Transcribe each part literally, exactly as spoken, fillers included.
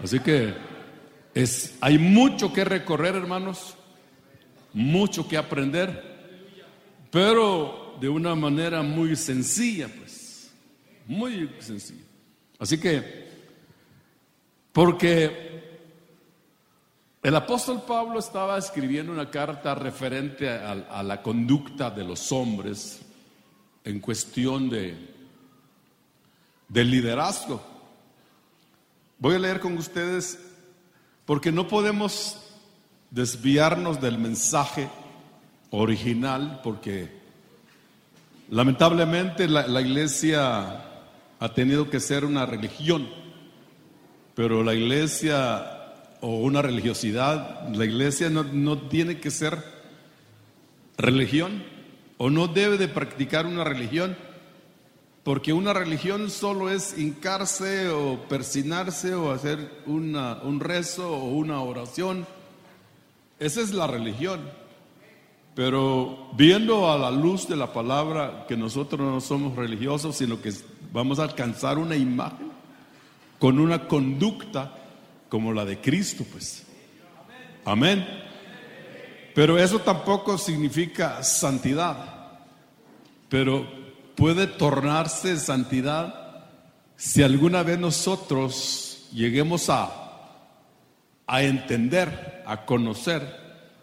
Así que es, hay mucho que recorrer, hermanos, mucho que aprender, pero de una manera muy sencilla, pues, muy sencilla. Así que, porque el apóstol Pablo estaba escribiendo una carta referente a, a la conducta de los hombres en cuestión de, de liderazgo. Voy a leer con ustedes porque no podemos desviarnos del mensaje original, porque lamentablemente la, la iglesia ha tenido que ser una religión, pero la iglesia o una religiosidad, la iglesia no, no tiene que ser religión o no debe de practicar una religión, porque una religión solo es hincarse o persinarse o hacer una, un rezo o una oración. Esa es la religión. Pero viendo a la luz de la palabra que nosotros no somos religiosos, sino que vamos a alcanzar una imagen con una conducta como la de Cristo, pues. Amén. Pero eso tampoco significa santidad. Pero puede tornarse santidad si alguna vez nosotros lleguemos a, a entender, a conocer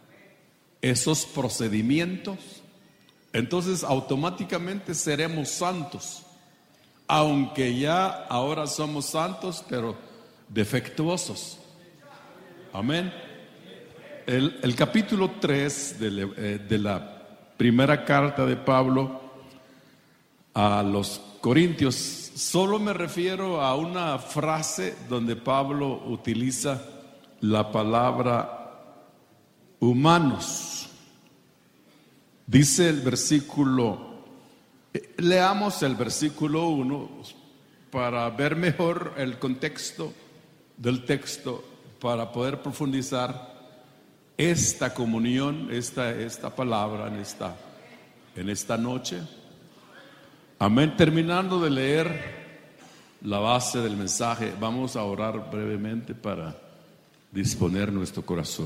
esos procedimientos. Entonces automáticamente seremos santos, aunque ya ahora somos santos, pero defectuosos. Amén. El, el capítulo tres de, eh, de la primera carta de Pablo a los Corintios, solo me refiero a una frase donde Pablo utiliza la palabra humanos. Dice el versículo, leamos el versículo uno para ver mejor el contexto del texto, para poder profundizar esta comunión, esta, esta palabra en esta, en esta noche. Amén. Terminando de leer la base del mensaje, vamos a orar brevemente para disponer nuestro corazón.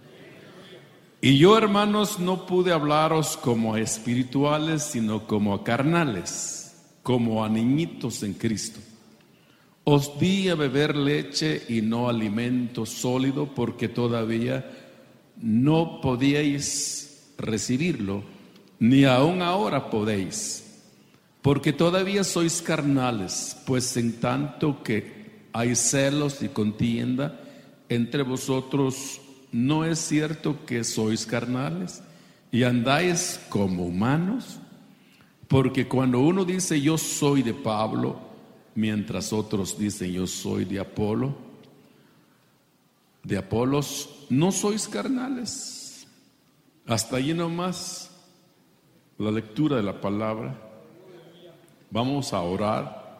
Y yo, hermanos, no pude hablaros como a espirituales, sino como a carnales, como a niñitos en Cristo. Os di a beber leche y no alimento sólido, porque todavía no podíais recibirlo, ni aún ahora podéis, porque todavía sois carnales, pues en tanto que hay celos y contienda entre vosotros, ¿no es cierto que sois carnales y andáis como humanos? Porque cuando uno dice yo soy de Pablo, mientras otros dicen yo soy de Apolo, de Apolos, ¿no sois carnales? Hasta allí nomás la lectura de la palabra. Vamos a orar,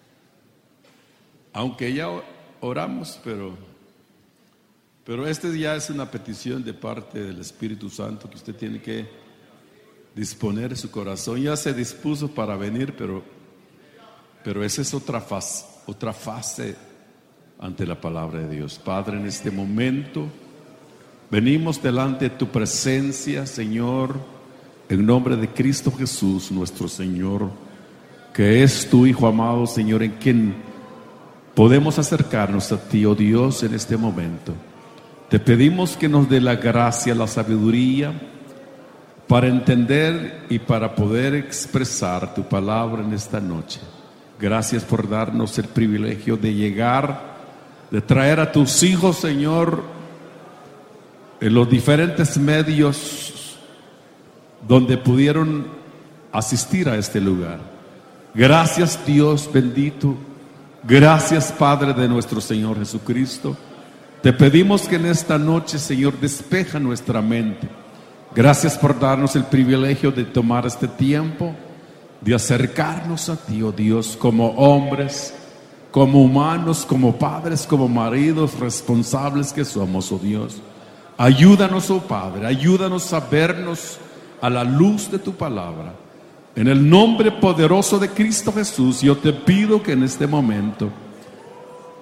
aunque ya oramos, pero pero esta ya es una petición de parte del Espíritu Santo que usted tiene que disponer su corazón. Ya se dispuso para venir, pero pero esa es otra fase, otra fase ante la palabra de Dios. Padre, en este momento venimos delante de tu presencia, Señor, en nombre de Cristo Jesús, nuestro Señor, que es tu Hijo amado, Señor, en quien podemos acercarnos a ti, oh Dios, en este momento. Te pedimos que nos dé la gracia, la sabiduría para entender y para poder expresar tu palabra en esta noche. Gracias por darnos el privilegio de llegar, de traer a tus hijos, Señor, en los diferentes medios donde pudieron asistir a este lugar. Gracias, Dios bendito. Gracias, Padre de nuestro Señor Jesucristo. Te pedimos que en esta noche, Señor, despeja nuestra mente. Gracias por darnos el privilegio de tomar este tiempo, de acercarnos a ti, oh Dios, como hombres, como humanos, como padres, como maridos responsables que somos, oh Dios. Ayúdanos, oh Padre, ayúdanos a vernos a la luz de tu palabra. En el nombre poderoso de Cristo Jesús, yo te pido que en este momento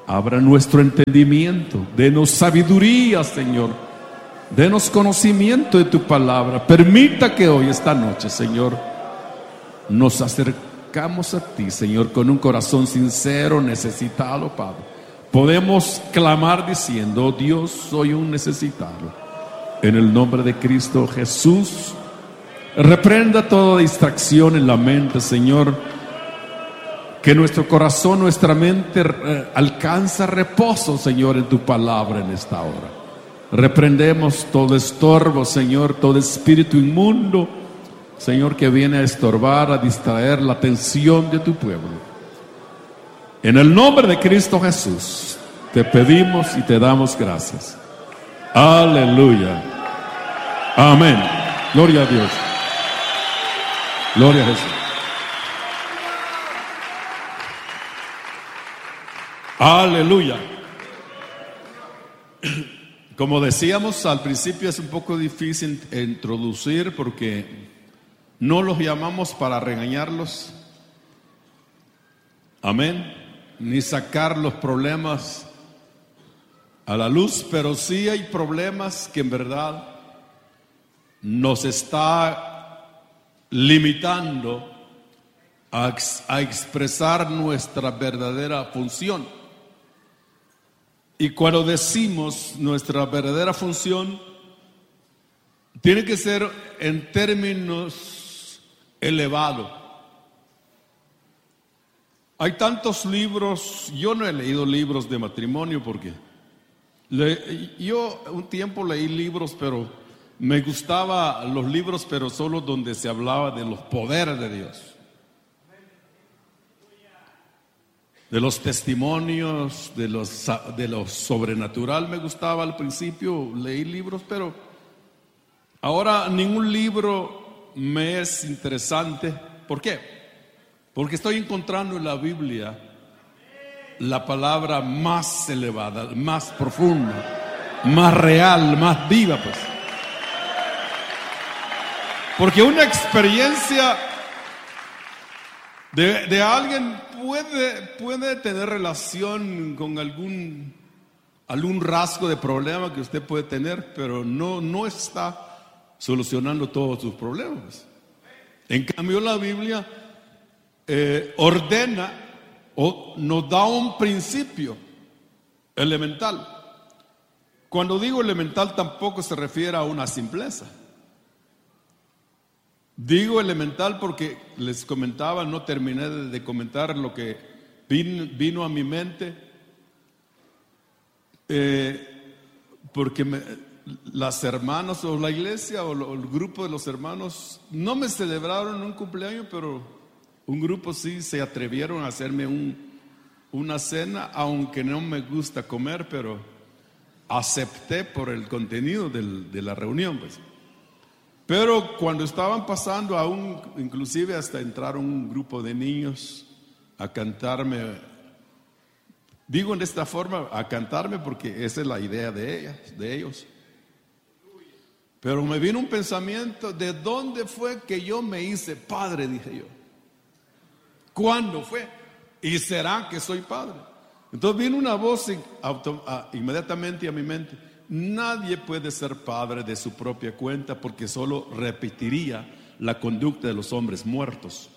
Abra nuestro entendimiento, denos sabiduría, Señor, denos conocimiento de tu palabra. Permita que hoy, esta noche, Señor, nos acercamos a ti, Señor, con un corazón sincero, necesitado, Padre. Podemos clamar diciendo: oh Dios, soy un necesitado. En el nombre de Cristo Jesús, reprenda toda distracción en la mente, Señor. Que nuestro corazón, nuestra mente eh, alcanza reposo, Señor, en tu palabra en esta hora. Reprendemos todo estorbo, Señor, todo espíritu inmundo, Señor, que viene a estorbar, a distraer la atención de tu pueblo. En el nombre de Cristo Jesús, te pedimos y te damos gracias. Aleluya. Amén. Gloria a Dios. Gloria a Jesús. Aleluya. Como decíamos al principio, es un poco difícil introducir porque no los llamamos para regañarlos. Amén. Ni sacar los problemas a la luz, pero sí hay problemas que en verdad nos está limitando a, a expresar nuestra verdadera función. Y cuando decimos nuestra verdadera función, tiene que ser en términos elevados. Hay tantos libros. Yo no he leído libros de matrimonio porque le, yo un tiempo leí libros, pero me gustaban los libros, pero solo donde se hablaba de los poderes de Dios, de los testimonios, de los, de lo sobrenatural. Me gustaba al principio, leí libros, pero ahora ningún libro me es interesante. ¿Por qué? Porque estoy encontrando en la Biblia la palabra más elevada, más profunda, más real, más viva, pues. Porque una experiencia de, de alguien puede, puede tener relación con algún, algún rasgo de problema que usted puede tener, pero no, no está solucionando todos sus problemas. En cambio, la Biblia eh, ordena o nos da un principio elemental. Cuando digo elemental, tampoco se refiere a una simpleza. Digo elemental porque les comentaba, no terminé de, de comentar lo que vino, vino a mi mente, eh, porque me, las hermanas o la iglesia o, lo, o el grupo de los hermanos no me celebraron un cumpleaños, pero un grupo sí se atrevieron a hacerme un, una cena, aunque no me gusta comer, pero acepté por el contenido del, de la reunión, pues. Pero cuando estaban pasando, aún inclusive hasta entraron un grupo de niños a cantarme. Digo en esta forma, a cantarme, porque esa es la idea de ellas, de ellos. Pero me vino un pensamiento: ¿de dónde fue que yo me hice padre? Dije yo. ¿Cuándo fue? ¿Y será que soy padre? Entonces vino una voz auto, a, inmediatamente a mi mente: nadie puede ser padre de su propia cuenta, porque solo repetiría la conducta de los hombres muertos.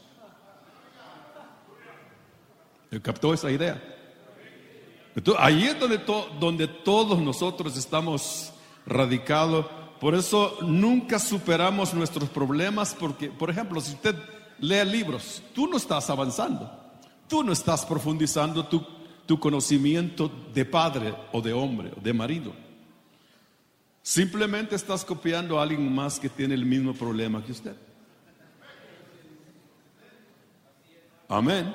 ¿Me captó esa idea? Entonces, ahí es donde, to, donde todos nosotros estamos radicados. Por eso nunca superamos nuestros problemas, porque, por ejemplo, si usted lee libros, tú no estás avanzando, tú no estás profundizando tu, tu conocimiento de padre o de hombre o de marido. Simplemente estás copiando a alguien más que tiene el mismo problema que usted. Amén.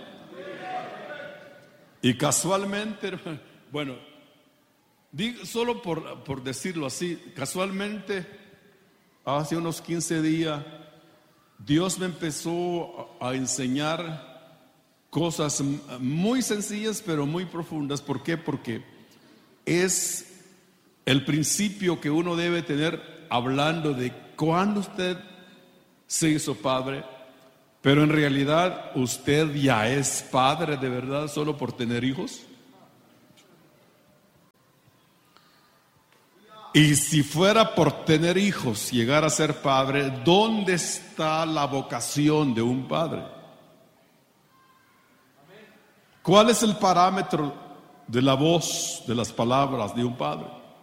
Y casualmente, bueno, digo, solo por, por decirlo así, casualmente hace unos quince días Dios me empezó a enseñar cosas muy sencillas pero muy profundas. ¿Por qué? Porque es el principio que uno debe tener hablando de cuando usted se hizo padre, pero en realidad usted ya es padre de verdad solo por tener hijos. Y si fuera por tener hijos, llegar a ser padre, ¿dónde está la vocación de un padre? ¿Cuál es el parámetro de la voz, de las palabras de un padre?